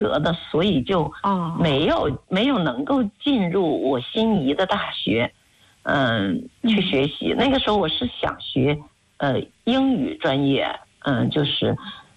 得的，所以就没有能够进入我心仪的大学，去学习。那个时候我是想学英语专业，就是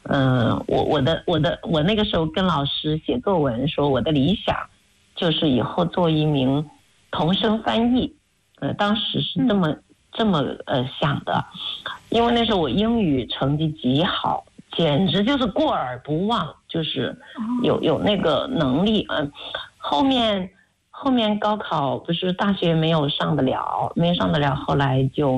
我那个时候跟老师写作文说我的理想就是以后做一名同声翻译，当时是这么想的，因为那时候我英语成绩极好，简直就是过耳不忘，就是有那个能力。后面高考不是大学没有上得了，后来就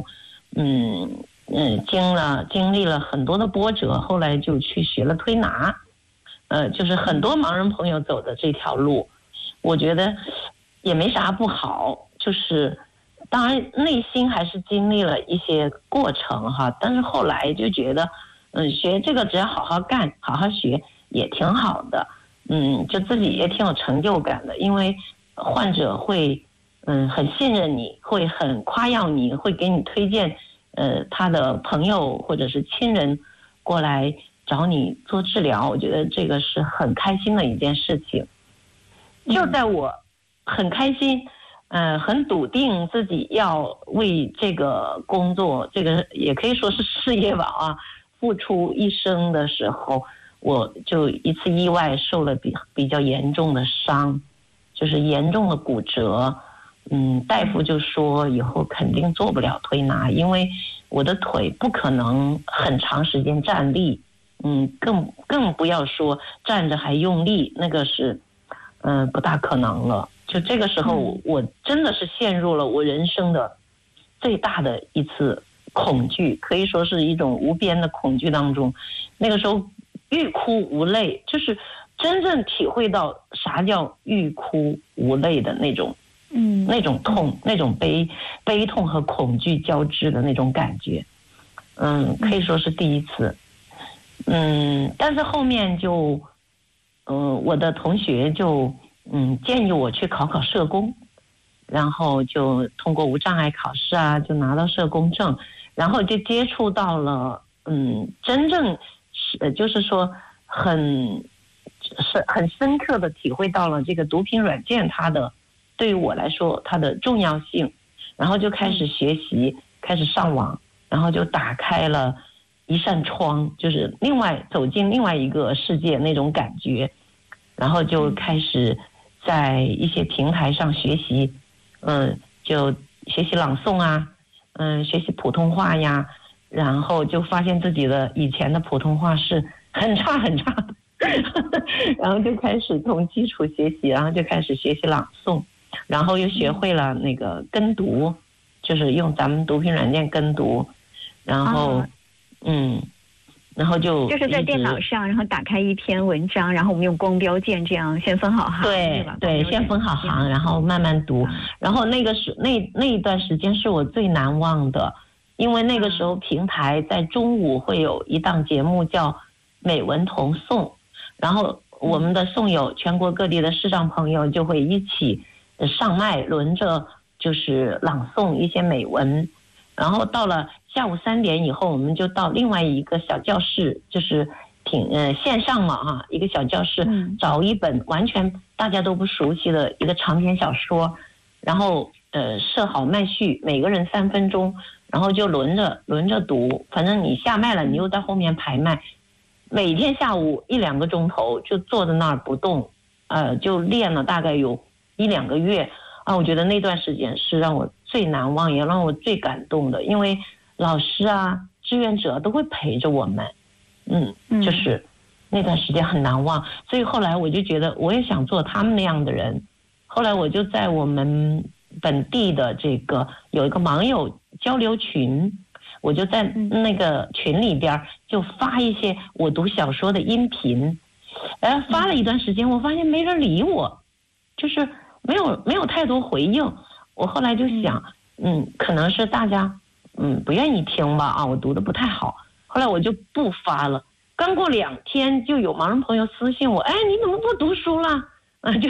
经历了很多的波折，后来就去学了推拿，就是很多盲人朋友走的这条路，我觉得也没啥不好，就是当然内心还是经历了一些过程哈，但是后来就觉得学这个只要好好干好好学也挺好的，就自己也挺有成就感的，因为患者会很信任你，会很夸耀你，会给你推荐他的朋友或者是亲人过来找你做治疗，我觉得这个是很开心的一件事情。就在我很开心很笃定自己要为这个工作，这个也可以说是事业吧付出一生的时候，我就一次意外受了比较严重的伤，就是严重的骨折。大夫就说以后肯定做不了推拿，因为我的腿不可能很长时间站立，更不要说站着还用力，那个是不大可能了。就这个时候我真的是陷入了我人生的最大的一次恐惧，可以说是一种无边的恐惧当中。那个时候欲哭无泪，就是真正体会到啥叫欲哭无泪的那种痛，那种悲痛和恐惧交织的那种感觉，可以说是第一次。但是后面就我的同学就建议我去考社工，然后就通过无障碍考试就拿到社工证，然后就接触到了真正就是说很深刻的体会到了这个毒品软件它的对于我来说它的重要性，然后就开始学习，开始上网，然后就打开了一扇窗，就是走进另外一个世界那种感觉，然后就开始在一些平台上学习，就学习朗诵学习普通话呀，然后就发现自己的以前的普通话是很差很差的然后就开始从基础学习，然后就开始学习朗诵，然后又学会了那个跟读，就是用咱们毒品软件跟读，然后然后就是在电脑上，然后打开一篇文章，然后我们用光标键这样先分好行， 对，先分好行，然后慢慢读。然后那一段时间是我最难忘的，因为那个时候平台在中午会有一档节目叫美文同诵，然后我们的诵友全国各地的视障朋友就会一起上麦，轮着就是朗诵一些美文，然后到了下午3点以后，我们就到另外一个小教室，就是线上嘛一个小教室，找一本完全大家都不熟悉的一个长篇小说，然后设好麦序，每个人3分钟，然后就轮着读，反正你下麦了，你又在后面排麦，每天下午1-2个钟头就坐在那儿不动，就练了大概有1-2个月我觉得那段时间是让我最难忘也让我最感动的，因为老师志愿者都会陪着我们，就是那段时间很难忘，所以后来我就觉得我也想做他们那样的人。后来我就在我们本地的这个有一个盲友交流群，我就在那个群里边就发一些我读小说的音频，发了一段时间，我发现没人理我，就是没有太多回应。我后来就想可能是大家不愿意听吧我读的不太好，后来我就不发了。刚过2天就有盲人朋友私信我，你怎么不读书了就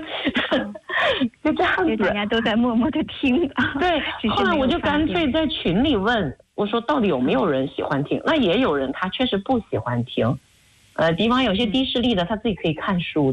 这样子， 大家都在默默的听对，后来我就干脆在群里问我说到底有没有人喜欢听，那也有人他确实不喜欢听， 比方有些低视力的，他自己可以看书。